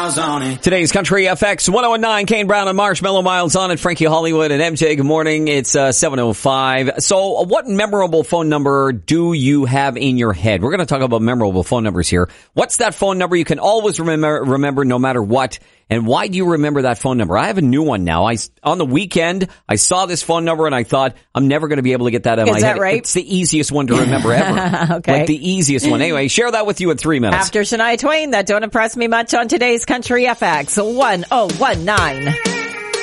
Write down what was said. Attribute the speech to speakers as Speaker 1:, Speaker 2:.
Speaker 1: Miles on it.
Speaker 2: Today's Country FX 1019, Kane Brown and Marshmallow Miles on it. Frankie Hollywood and MJ, good morning. It's 7:05. So what memorable phone number do you have in your head? We're going to talk about memorable phone numbers here. What's that phone number you can always remember no matter what? And why do you remember that phone number? I have a new one now. On the weekend, I saw this phone number and I thought, I'm never going to be able to get that out of my head.
Speaker 3: Right?
Speaker 2: It's the easiest one to remember ever.
Speaker 3: Okay.
Speaker 2: Like the easiest one. Anyway, share that with you in 3 minutes.
Speaker 3: After Shania Twain, that don't impress me much on today's Country FX 1019.